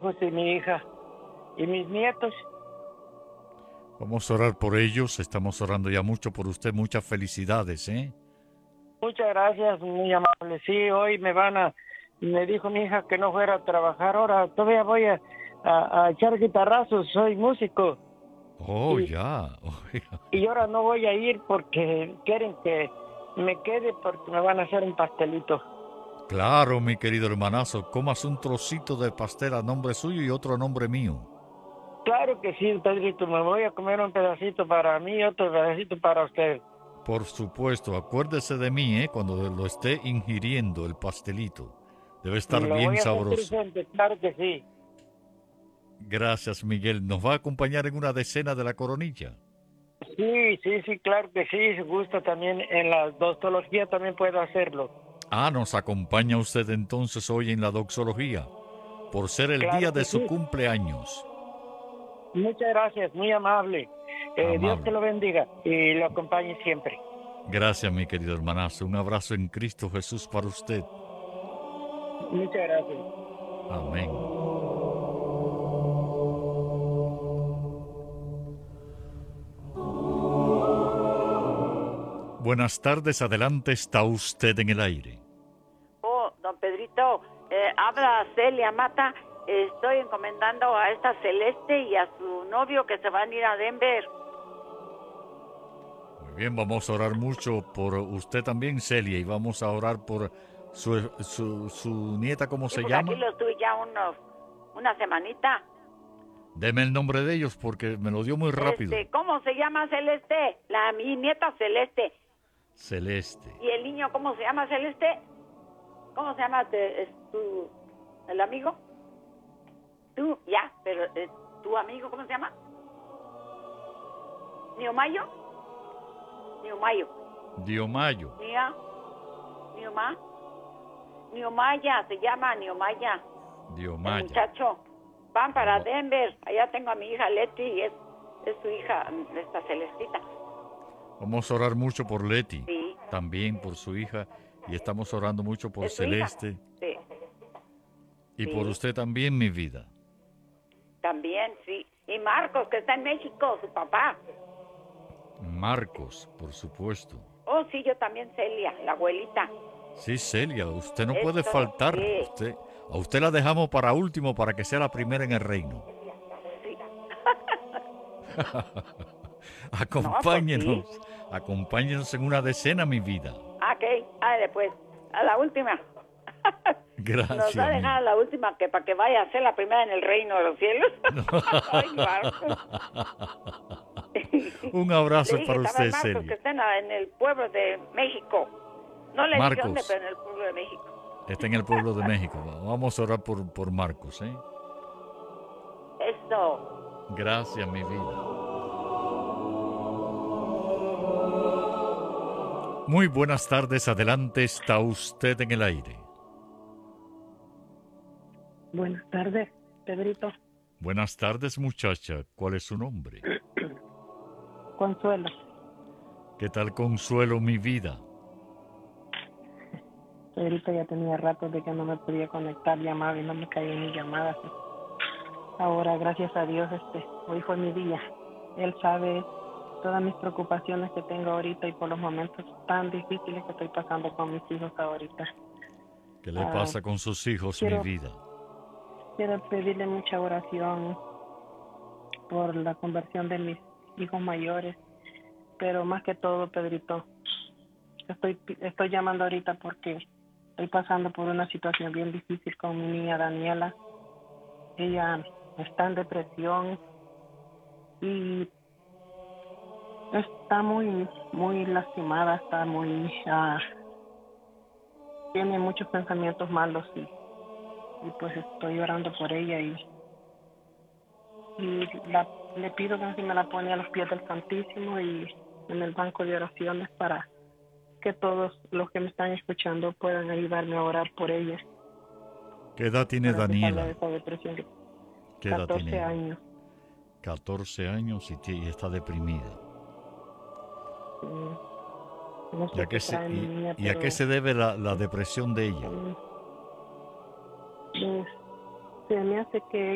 hijos y mi hija y mis nietos. Vamos a orar por ellos. Estamos orando ya mucho por usted. Muchas felicidades, ¿eh? Muchas gracias, muy amable. Sí, hoy me dijo mi hija que no fuera a trabajar. Ahora todavía voy a echar guitarrazos, soy músico. Oh, Y, ya. Oiga. y ahora no voy a ir porque quieren que me quede porque me van a hacer un pastelito. Claro, mi querido hermanazo. Comas un trocito de pastel a nombre suyo y otro a nombre mío. Claro que sí, Pedrito, me voy a comer un pedacito para mí y otro pedacito para usted. Por supuesto, acuérdese de mí, ¿eh? Cuando lo esté ingiriendo el pastelito. Debe estar Lo bien voy a hacer sabroso. presente, claro que sí. Gracias, Miguel. ¿Nos va a acompañar en una decena de la coronilla? Sí, sí, sí, claro que sí. Si gusta también en la doxología también puedo hacerlo. Ah, nos acompaña usted entonces hoy en la doxología, por ser el día Claro de que su sí. cumpleaños. Muchas gracias, muy amable. Dios te Amable. lo bendiga y lo acompañe siempre. Gracias, mi querido hermanazo. Un abrazo en Cristo Jesús para usted. Muchas gracias. Amén. Buenas tardes, adelante, está usted en el aire. Oh, don Pedrito, habla Celia Mata. Estoy encomendando a esta Celeste y a su novio que se van a ir a Denver. Muy bien, vamos a orar mucho por usted también, Celia, y vamos a orar por su nieta, ¿cómo Sí, se porque aquí llama? lo estuve ya una semanita. Deme el nombre de ellos porque me lo dio muy rápido. ¿Cómo se llama Celeste? Mi nieta Celeste. Celeste. ¿Y el niño cómo se llama Celeste? ¿Cómo se llama el amigo? Tú, ya, pero ¿tu amigo cómo se llama? ¿Niomayo? Niomayo. Diomayo. Nioma. Niomaya, se llama Niomaya. El Diomaya. muchacho. Van para Denver. Allá tengo a mi hija Leti y es su hija, esta Celestita. Vamos a orar mucho por Leti. Sí. También por su hija. Y estamos orando mucho por ¿Es su hija? Celeste. Sí. Y Sí. por usted también, mi vida. También, sí. Y Marcos, que está en México, su papá. Marcos, por supuesto. Oh, sí, yo también, Celia, la abuelita. Sí, Celia, usted no Eso, puede faltar. sí. A usted la dejamos para último para que sea la primera en el reino. Sí. Acompáñenos. No, pues sí. Acompáñenos en una decena, mi vida. Ok, después, a la última. Gracias. Nos va a dejar a la última que para que vaya a ser la primera en el reino de los cielos. Ay, Marcos. Un abrazo Le dije, para estaba usted, Marcos, que Celia. está en el pueblo de México. No le dije Marcos. dónde, pero en el pueblo de México. Está en el pueblo de México. Vamos a orar por Marcos, ¿eh? Eso. Gracias, mi vida. Muy buenas tardes, adelante, está usted en el aire. Buenas tardes, Pedrito. Buenas tardes, muchacha. ¿Cuál es su nombre? Consuelo. ¿Qué tal, Consuelo, mi vida? Pedrito, ya tenía rato de que no me podía conectar, llamaba y no me caía ni llamadas. Ahora, gracias a Dios, hoy fue mi día. Él sabe todas mis preocupaciones que tengo ahorita y por los momentos tan difíciles que estoy pasando con mis hijos ahorita. ¿Qué le pasa con sus hijos, mi vida? Quiero pedirle mucha oración por la conversión de mis hijos mayores, pero más que todo, Pedrito, estoy llamando ahorita porque estoy pasando por una situación bien difícil con mi niña Daniela. Ella está en depresión y está muy, muy lastimada, está muy, tiene muchos pensamientos malos y pues estoy orando por ella y le pido que si me la pone a los pies del Santísimo y en el banco de oraciones para que todos los que me están escuchando puedan ayudarme a orar por ella. ¿Qué edad tiene Daniela? De esa depresión. ¿Qué edad 14 tiene? años. 14 años y está deprimida. No sé qué trae mi niña, ¿Y a qué se debe la depresión de ella? Se me hace que